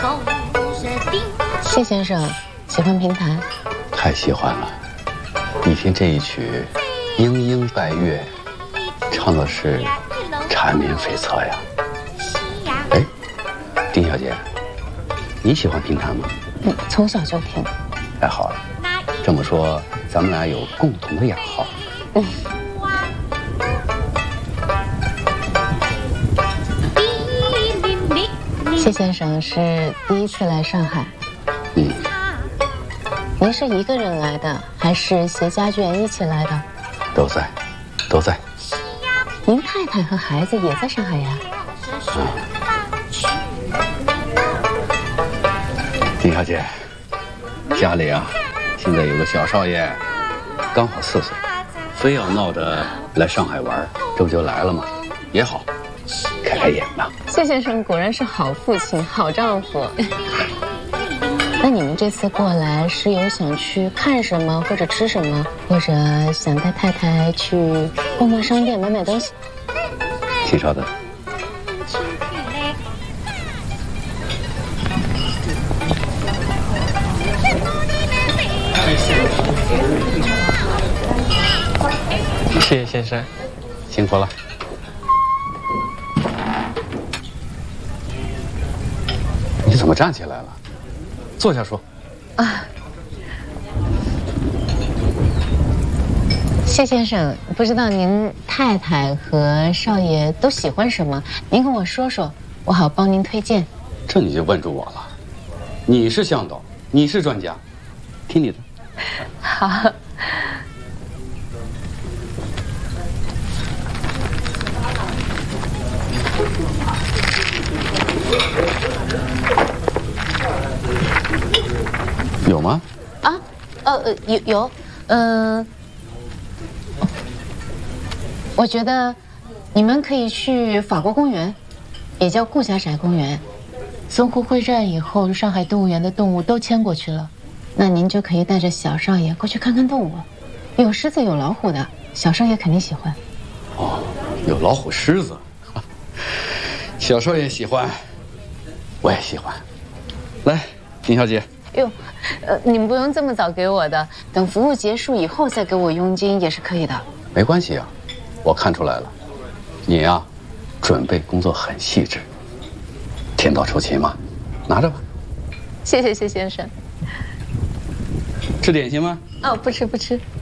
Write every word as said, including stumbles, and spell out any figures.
谢先生，喜欢评弹？ 太喜欢了。你听这一曲《莺莺拜月》，唱的是缠绵悱恻呀。哎，丁小姐，你喜欢评弹吗？ 嗯，从小就听。 太好了，这么说咱们俩有共同的雅号。嗯。 谢先生是第一次来上海。 嗯。 您是一个人来的，还是携家眷一起来的？ 都在，都在。 您太太和孩子也在上海呀？ 啊。丁小姐，家里啊，现在有个小少爷，刚好四岁，非要闹着来上海玩，这不就来了吗？也好，开开眼嘛。 谢先生果然是好父亲、好丈夫。那你们这次过来是有想去看什么，或者吃什么，或者想带太太去逛逛商店、买买东西？ 请稍等。 谢谢先生， 辛苦了。你怎么站起来了？坐下说。 啊，谢先生，不知道您太太和少爷都喜欢什么？您跟我说说，我好帮您推荐。 这你就问住我了。你是向导，你是专家，听你的。 好。 有吗？ 啊，呃呃，有有，嗯、呃，我觉得你们可以去法国公园，也叫顾家宅公园。淞沪会战以后，上海动物园的动物都迁过去了，那您就可以带着小少爷过去看看动物，有狮子有老虎的，小少爷肯定喜欢。 哦，有老虎狮子，小少爷喜欢，我也喜欢。来，丁小姐。 哟，呃，你们不用这么早给我的，等服务结束以后再给我佣金也是可以的。 没关系啊，我看出来了，你呀、啊，准备工作很细致。天道酬勤嘛，拿着吧。 谢谢谢先生。 吃点心吗？ 哦，不吃不吃。